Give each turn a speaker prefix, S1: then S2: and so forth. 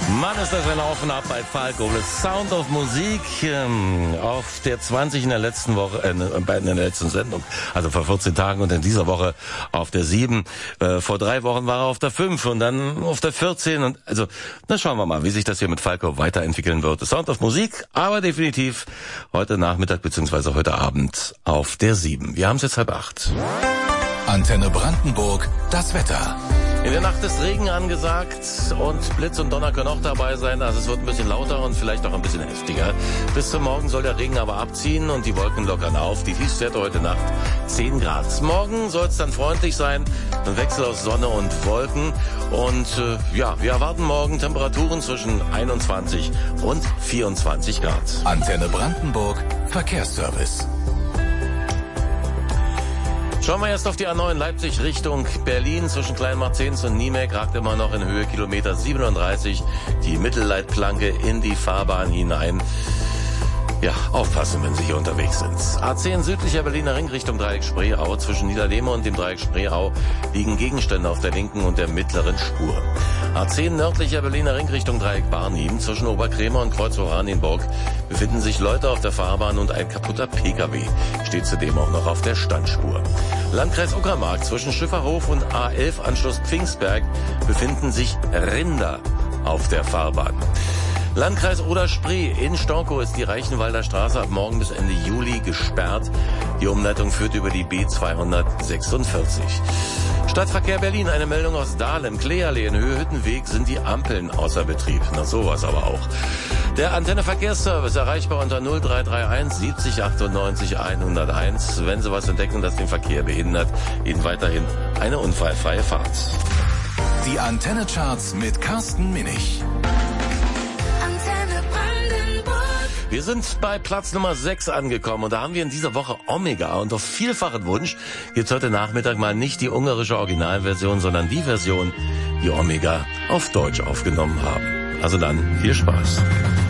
S1: Mann, ist das ein Auf und Ab bei Falco. Das Sound of Musik auf der 20 in der letzten Woche, in der letzten Sendung, also vor 14 Tagen, und in dieser Woche auf der 7. Vor 3 Wochen war er auf der 5 und dann auf der 14. Und also, na schauen wir mal, wie sich das hier mit Falco weiterentwickeln wird. Das Sound of Musik, aber definitiv heute Nachmittag bzw. heute Abend auf der 7. Wir haben es jetzt 7:30.
S2: Antenne Brandenburg, das Wetter.
S1: In der Nacht ist Regen angesagt und Blitz und Donner können auch dabei sein. Also es wird ein bisschen lauter und vielleicht auch ein bisschen heftiger. Bis zum Morgen soll der Regen aber abziehen und die Wolken lockern auf. Die Tiefstwerte heute Nacht 10 Grad. Morgen soll es dann freundlich sein. Ein Wechsel aus Sonne und Wolken. Und wir erwarten morgen Temperaturen zwischen 21 und 24 Grad.
S2: Antenne Brandenburg, Verkehrsservice.
S1: Schauen wir erst auf die A9 Leipzig Richtung Berlin. Zwischen Kleinmarzenz und Niemek ragt immer noch in Höhe Kilometer 37 die Mittelleitplanke in die Fahrbahn hinein. Ja, aufpassen, wenn Sie hier unterwegs sind. A10 südlicher Berliner Ring Richtung Dreieck Spreeau. Zwischen Niederlehme und dem Dreieck Spreeau liegen Gegenstände auf der linken und der mittleren Spur. A10 nördlicher Berliner Ring Richtung Dreieck Barnim. Zwischen Oberkrämer und Kreuz Oranienburg befinden sich Leute auf der Fahrbahn und ein kaputter Pkw steht zudem auch noch auf der Standspur. Landkreis Uckermark zwischen Schifferhof und A11 Anschluss Pfingstberg befinden sich Rinder auf der Fahrbahn. Landkreis Oder-Spree. In Storkow ist die Reichenwalder Straße ab morgen bis Ende Juli gesperrt. Die Umleitung führt über die B246. Stadtverkehr Berlin. Eine Meldung aus Dahlem. Kleeallee in Höhe-Hüttenweg sind die Ampeln außer Betrieb. Na sowas aber auch. Der Antenne Verkehrsservice erreichbar unter 0331 70 98 101. Wenn Sie was entdecken, das den Verkehr behindert, Ihnen weiterhin eine unfallfreie Fahrt.
S2: Die Antenne Charts mit Carsten Minich.
S1: Wir sind bei Platz Nummer 6 angekommen und da haben wir in dieser Woche Omega. Und auf vielfachen Wunsch gibt's heute Nachmittag mal nicht die ungarische Originalversion, sondern die Version, die Omega auf Deutsch aufgenommen haben. Also dann, viel Spaß.